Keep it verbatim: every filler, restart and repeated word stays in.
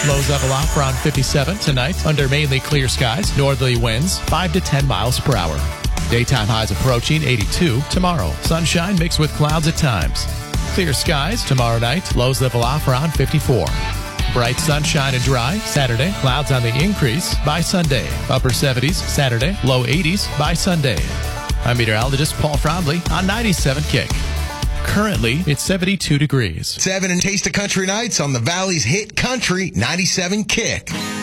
Lows level off around fifty-seven tonight under mainly clear skies. Northerly winds five to ten miles per hour. Daytime highs approaching eighty-two tomorrow. Sunshine mixed with clouds at times. Clear skies tomorrow night. Lows level off around fifty-four. Bright sunshine and dry Saturday. Clouds on the increase by Sunday. Upper seventies Saturday. Low eighties by Sunday. I'm meteorologist Paul Froundley on ninety-seven Kick. Currently, it's seventy-two degrees. Seven and Taste of Country Nights on the Valley's hit country ninety-seven Kick.